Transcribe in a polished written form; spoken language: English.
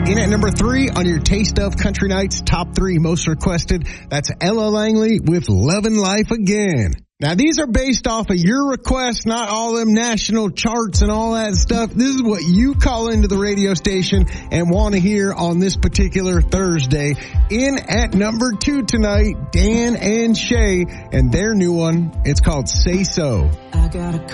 In at number 3 on your Taste of Country Nights top 3 most requested, that's Ella Langley with Lovin' Life Again. Now, these are based off of your requests, not all them national charts and all that stuff. This is what you call into the radio station and want to hear on this particular Thursday. In at number 2 tonight, Dan and Shay, and their new one, it's called Say So. I got a